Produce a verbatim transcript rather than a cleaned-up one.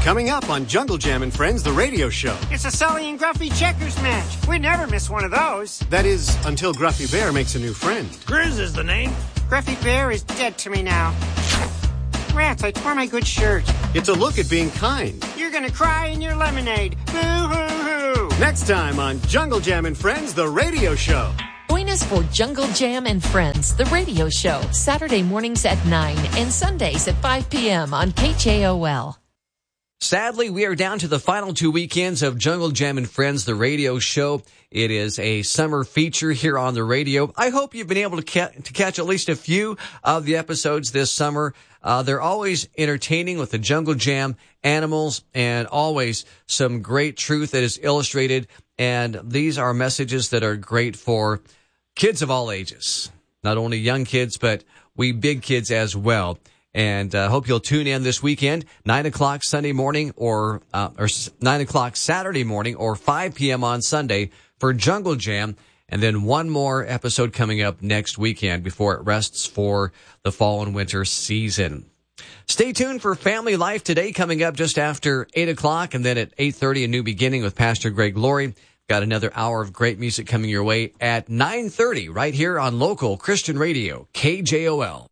Coming up on Jungle Jam and Friends, the radio show. It's a Sully and Gruffy checkers match. We never miss one of those. That is, until Gruffy Bear makes a new friend. Grizz is the name. Gruffy Bear is dead to me now. Rats, I tore my good shirt. It's a look at being kind. You're gonna cry in your lemonade. Boo-hoo-hoo. Next time on Jungle Jam and Friends, the radio show. Join us for Jungle Jam and Friends, the radio show, Saturday mornings at nine and Sundays at five p.m. on K J O L. Sadly, we are down to the final two weekends of Jungle Jam and Friends, the radio show. It is a summer feature here on the radio. I hope you've been able to, ca- to catch at least a few of the episodes this summer. Uh, they're always entertaining with the Jungle Jam animals and always some great truth that is illustrated. And these are messages that are great for kids of all ages, not only young kids, but we big kids as well. And I uh, hope you'll tune in this weekend, nine o'clock Sunday morning or uh, or nine o'clock Saturday morning or five p.m. on Sunday for Jungle Jam. And then one more episode coming up next weekend before it rests for the fall and winter season. Stay tuned for Family Life today coming up just after eight o'clock. And then at eight thirty, a new beginning with Pastor Greg Laurie. Got another hour of great music coming your way at nine thirty right here on local Christian radio, K J O L.